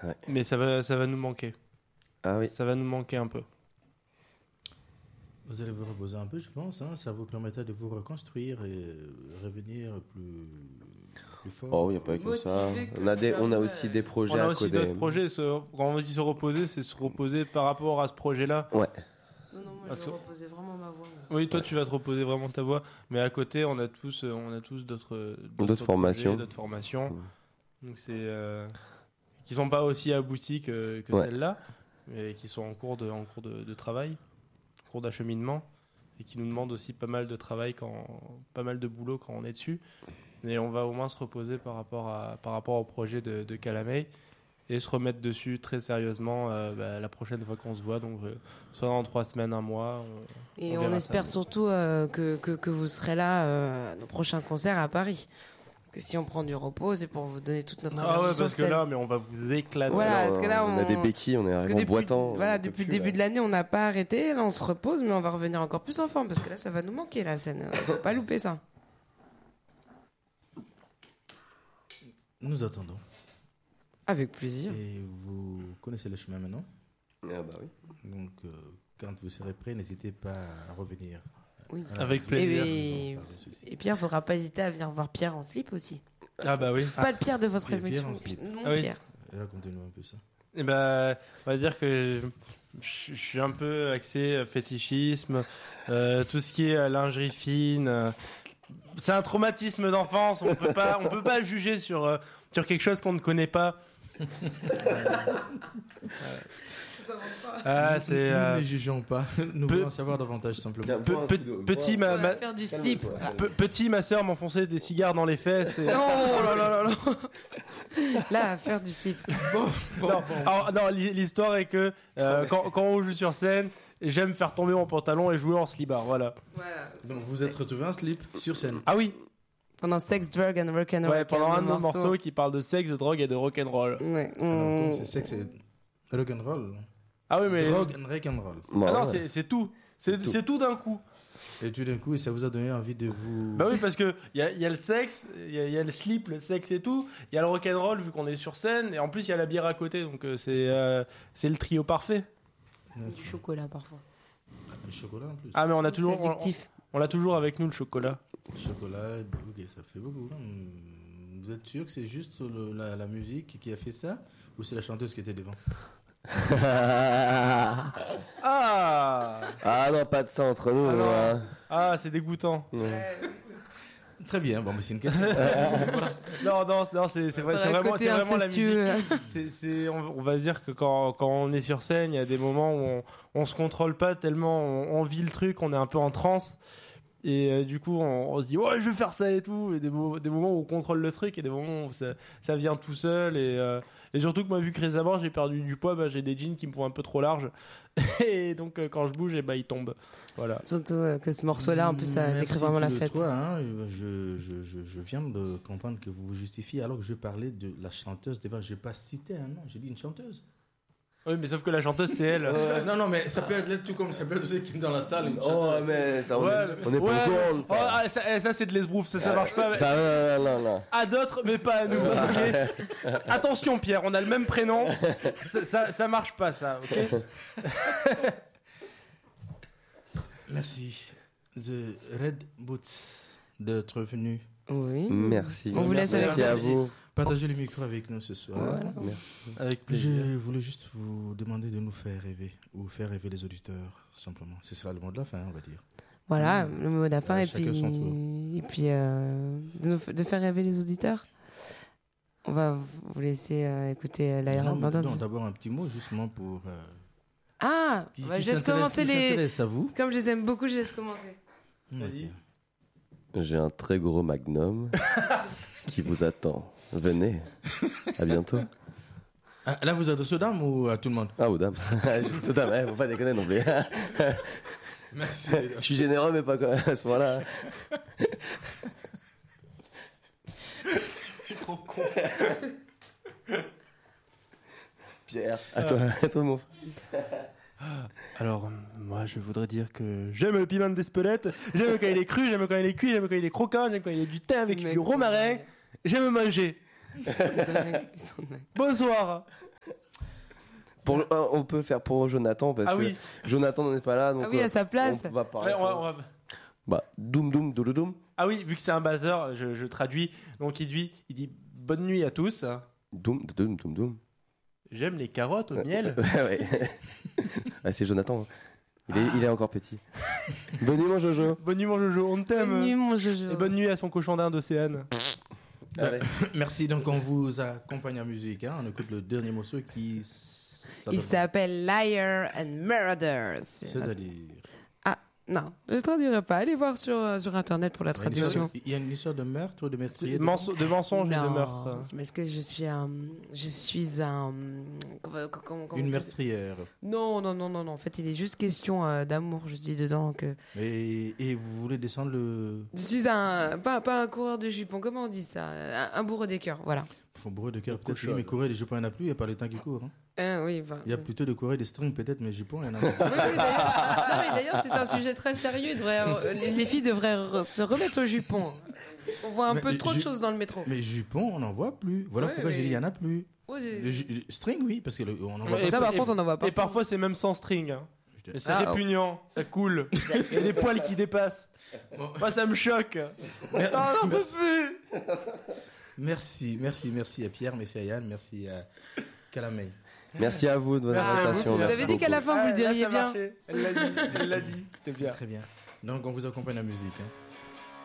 Ouais. Mais ça va nous manquer. Ah oui. Ça va nous manquer un peu. Vous allez vous reposer un peu, je pense. Hein. Ça vous permettra de vous reconstruire et revenir plus fort. Oh, il n'y a pas que ça. On a aussi des projets On a à aussi côté. d'autres projets. Quand on dit se reposer, c'est se reposer par rapport à ce projet-là. Ouais. Non, moi je vais reposer vraiment ma voix. Oui, toi tu vas te reposer vraiment ta voix. Mais à côté, on a tous d'autres formations. D'autres formations. Donc c'est qui sont pas aussi abouties que celle-là, mais qui sont en cours de travail, en cours d'acheminement, et qui nous demandent aussi pas mal de travail, pas mal de boulot quand on est dessus. Mais on va au moins se reposer par rapport au projet de Calamay et se remettre dessus très sérieusement la prochaine fois qu'on se voit, donc soit dans 3 semaines, 1 mois. Et on espère surtout que vous serez là au prochain concert à Paris. Que si on prend du repos, c'est pour vous donner toute notre énergie. Ah ouais, sur parce que scène. là, mais on va vous éclater. Voilà, parce que là, on a des béquilles, on est arrivé en boitant. Voilà, depuis le début de l'année, on n'a pas arrêté. Là, on se repose, mais on va revenir encore plus en forme parce que là, ça va nous manquer la scène. Faut pas louper ça. Nous attendons. Avec plaisir. Et vous connaissez le chemin maintenant. Ah bah oui. Donc, quand vous serez prêts, n'hésitez pas à revenir. Oui. Avec plaisir. Et Pierre, faudra pas hésiter à venir voir Pierre en slip aussi. Ah bah oui. Pas le Pierre de votre Pierre émission. en slip. Non, Ah oui. Pierre. Racontez-nous un peu ça. Et ben, on va dire que je suis un peu axé fétichisme, tout ce qui est lingerie fine. C'est un traumatisme d'enfance. On peut pas juger sur quelque chose qu'on ne connaît pas. Ah, c'est. Nous ne jugeons pas. Nous voulons savoir davantage simplement. Petit, On va faire du slip. Petit, ma sœur m'enfonçait des cigares dans les fesses. Et... Oh là là là là. Là, à faire du slip. Non, l'histoire est que quand on joue sur scène, j'aime faire tomber mon pantalon et jouer en slibard. Voilà. Donc vous êtes retrouvé en slip sur scène. Ah oui. Pendant Sex, Drug and Rock'n'Roll. Ouais, pendant un de nos morceaux qui parle de sexe, de drogue et de rock'n'roll. Ouais. Alors, c'est sexe et rock'n'roll. Ah oui, mais. Drogue and rock'n'roll. Ah non, c'est tout. C'est tout d'un coup. Et tout d'un coup, ça vous a donné envie de vous. Bah oui, parce que il y a le sexe, il y a le slip, le sexe et tout. Il y a le rock'n'roll vu qu'on est sur scène. Et en plus, il y a la bière à côté. Donc c'est le trio parfait. Du chocolat parfois. Du chocolat en plus. Ah, mais on a toujours. C'est addictif. On l'a toujours avec nous, le chocolat. Chocolat, ok, ça fait beaucoup. Vous êtes sûr que c'est juste la musique qui a fait ça ou c'est la chanteuse qui était devant? Ah non, pas de ça entre nous. Ah, c'est dégoûtant. Très bien, bon, mais c'est une question. Non, c'est vraiment la musique. On va dire que quand on est sur scène, il y a des moments où on se contrôle pas tellement, on vit le truc, on est un peu en transe. Et du coup, on se dit, ouais, je vais faire ça et tout. Et des moments où on contrôle le truc et des moments où ça vient tout seul. Et surtout que moi, vu que récemment j'ai perdu du poids, j'ai des jeans qui me font un peu trop large. Et donc, quand je bouge, ils tombent. Voilà. Surtout que ce morceau-là, en plus, ça décrit vraiment la fête. Toi, hein, je viens de comprendre que vous vous justifiez alors que je parlais de la chanteuse. Je n'ai pas cité un nom, j'ai dit une chanteuse. Oui, mais sauf que la chanteuse, c'est elle. Non, mais ça peut être tout comme ça peut être aussi qui est dans la salle. Une chanteuse. Mais ça, on est pas au courant. Ça. Ça, c'est de l'esbrouf, ça marche pas. Non. À d'autres, mais pas à nous. Okay. Attention, Pierre, on a le même prénom. Ça marche pas, ça. Ok. Merci. The Red Boots d'être venu. Oui. Merci. On vous laisse avec Merci à vous. Partagez le micro avec nous ce soir. Voilà. Merci. Avec plaisir. Je voulais juste vous demander de nous faire rêver, ou faire rêver les auditeurs, simplement. Ce sera le mot de la fin, on va dire. Voilà, le mot de la fin, et puis de faire rêver les auditeurs. On va vous laisser écouter l'Iron Maiden. Non, d'abord un petit mot, justement pour... je laisse commencer les... à vous. Comme je les aime beaucoup, je laisse commencer. Vas-y. J'ai un très gros magnum qui vous attend. Venez. À bientôt. Ah, là, vous adressez aux dames ou à tout le monde? Ah, aux dames. Juste aux dames, faut pas déconner non plus. Merci. Je suis généreux, mais pas à ce moment-là. Je suis trop con. Pierre, à toi mon frère. Alors, moi, je voudrais dire que j'aime le piment d'Espelette, j'aime quand il est cru, j'aime quand il est cuit, j'aime quand il est croquant, j'aime quand il y a du thym avec du romarin, j'aime manger. Bonsoir. On peut le faire pour Jonathan parce que Jonathan n'est pas là. Donc, à sa place. On va parler. Doum doum douloudoum. Ah oui, vu que c'est un batteur, je traduis. Donc il dit bonne nuit à tous. Doum doum doum doum. J'aime les carottes au miel. C'est Jonathan. Il est encore petit. Bonne nuit mon Jojo. Bonne nuit mon Jojo, on t'aime. Bonne nuit mon Jojo. Et bonne nuit à son cochon d'Inde Océane. Merci, donc on vous accompagne en musique. On écoute le dernier morceau qui... Il s'appelle Liar and Murders. C'est-à-dire... Non, je ne traduirai pas. Allez voir sur Internet pour la traduction. Il y a une histoire de meurtre ou de meurtrier de mensonge et de meurtre. Mais est-ce que je suis une meurtrière. Non. En fait, il est juste question d'amour, je dis dedans. Et vous voulez descendre le... Je suis pas un coureur de jupons, comment on dit ça? Un bourreau des cœurs, voilà. Bourreau de cœur, peut-être, oui, mais courir des jupons, il n'y en a plus, il n'y a pas le temps qui court. Il y a plutôt de courir des strings, peut-être, mais jupons, il y en a oui, d'ailleurs, c'est un sujet très sérieux. Les filles devraient se remettre aux jupons. On voit un peu trop de choses dans le métro. Mais jupons, on n'en voit plus. Voilà pourquoi j'ai dit il n'y en a plus. String, oui, parce qu'on en voit pas. Ça, par contre, on n'en voit pas. Et parfois, c'est même sans string. C'est répugnant, ça coule. Il y a des poils qui dépassent. Moi, ça me choque. Non, possible. Merci à Pierre, merci à Yann, merci à Calamay. Merci à vous de votre invitation. Vous avez dit qu'à la fin vous diriez bien. Elle l'a dit, c'était bien. Très bien. Donc on vous accompagne en musique.